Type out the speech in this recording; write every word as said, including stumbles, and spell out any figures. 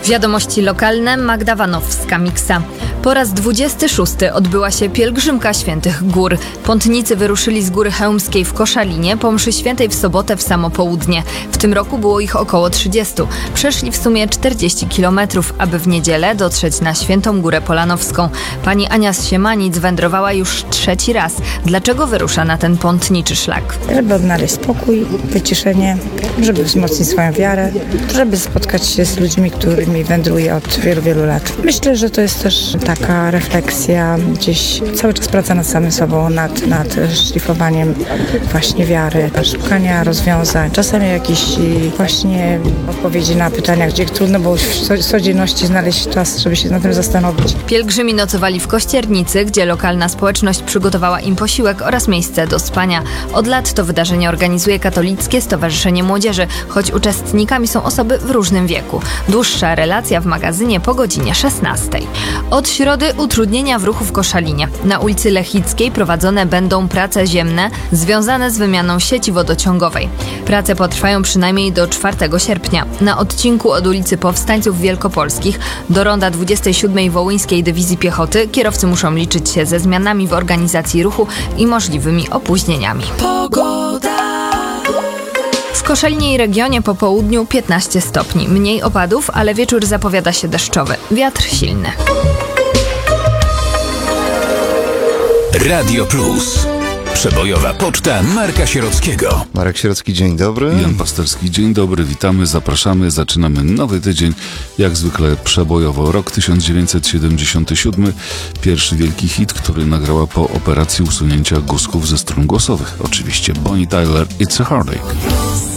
Wiadomości lokalne, Magda Wanowska-Miksa. Po raz dwudziesty szósty odbyła się pielgrzymka Świętych Gór. Pątnicy wyruszyli z Góry Chełmskiej w Koszalinie po mszy świętej w sobotę w samo południe. W tym roku było ich około trzydziestu. Przeszli w sumie czterdzieści kilometrów, aby w niedzielę dotrzeć na Świętą Górę Polanowską. Pani Ania z Siemanic wędrowała już trzeci raz. Dlaczego wyrusza na ten pątniczy szlak? Żeby odnaleźć spokój, wyciszenie, żeby wzmocnić swoją wiarę, żeby spotkać się z ludźmi, którymi wędruję od wielu, wielu lat. Myślę, że to jest też taka refleksja, gdzieś cały czas praca nad samym sobą, nad, nad szlifowaniem właśnie wiary, szukania rozwiązań, czasami jakieś właśnie odpowiedzi na pytania, gdzie trudno było w codzienności znaleźć czas, żeby się nad tym zastanowić. Pielgrzymi nocowali w Kościernicy, gdzie lokalna społeczność przygotowała im posiłek oraz miejsce do spania. Od lat to wydarzenie organizuje Katolickie Stowarzyszenie Młodzieży, choć uczestnikami są osoby w różnym wieku. Dłuższa relacja w magazynie po godzinie szesnastej. Od środy utrudnienia w ruchu w Koszalinie. Na ulicy Lechickiej prowadzone będą prace ziemne związane z wymianą sieci wodociągowej. Prace potrwają przynajmniej do czwartego sierpnia. Na odcinku od ulicy Powstańców Wielkopolskich do ronda dwudziestej siódmej Wołyńskiej Dywizji Piechoty kierowcy muszą liczyć się ze zmianami w organizacji ruchu i możliwymi opóźnieniami. Pogoda. W Koszalinie i regionie po południu piętnaście stopni. Mniej opadów, ale wieczór zapowiada się deszczowy. Wiatr silny. Radio Plus. Przebojowa poczta Marka Sierockiego. Marek Sierocki, dzień dobry. Jan Pasterski, dzień dobry, witamy, zapraszamy, zaczynamy nowy tydzień, jak zwykle przebojowo. Rok tysiąc dziewięćset siedemdziesiąty siódmy, pierwszy wielki hit, który nagrała po operacji usunięcia guzków ze strun głosowych. Oczywiście Bonnie Tyler, It's a Heartache.